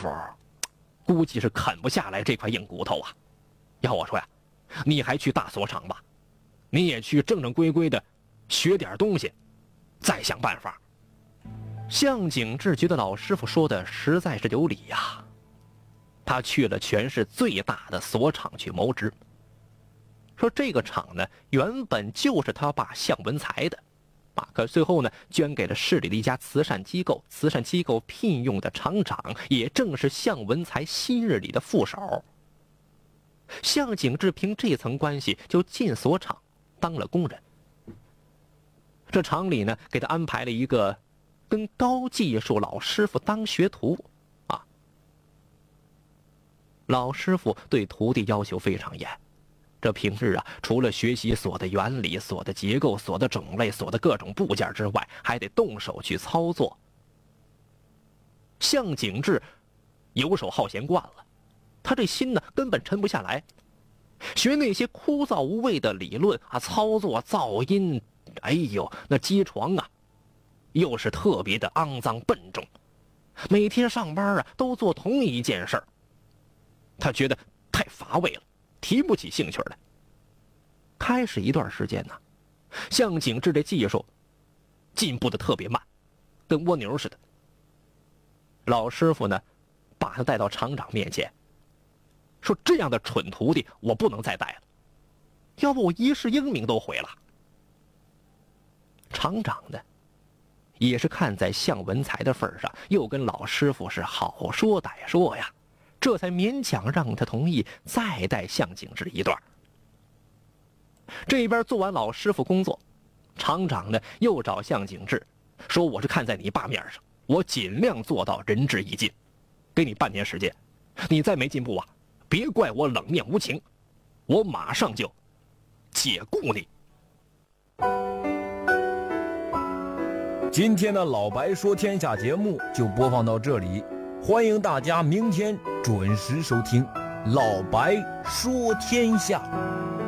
傅估计是啃不下来这块硬骨头啊。要我说呀，你还去大锁场吧，你也去正正规规的学点东西，再想办法。向景志觉得老师傅说的实在是有理呀，他去了全市最大的锁厂去谋职。说这个厂呢，原本就是他爸向文才的，可最后呢，捐给了市里的一家慈善机构。慈善机构聘用的厂长，也正是向文才昔日里的副手。向景志凭这层关系就进锁厂当了工人。这厂里呢，给他安排了一个跟高技术老师傅当学徒啊。老师傅对徒弟要求非常严，这平日啊，除了学习锁的原理、锁的结构、锁的种类、锁的各种部件之外，还得动手去操作。向景志游手好闲惯了，他这心呢根本沉不下来，学那些枯燥无味的理论啊，操作噪音，哎呦，那机床啊，又是特别的肮脏笨重，每天上班啊都做同一件事儿，他觉得太乏味了，提不起兴趣来。开始一段时间呢，向景志的技术进步的特别慢，跟蜗牛似的。老师傅呢，把他带到厂长面前，说这样的蠢徒弟我不能再带了，要不我一世英名都毁了。厂长呢，也是看在向文才的份上，又跟老师傅是好说歹说呀，这才勉强让他同意再带向景志一段。这边做完老师傅工作，厂长呢又找向景志说，我是看在你爸面上，我尽量做到仁至义尽，给你半年时间，你再没进步啊，别怪我冷面无情，我马上就解雇你。 今天的老白说天下节目就播放到这里，欢迎大家明天准时收听老白说天下。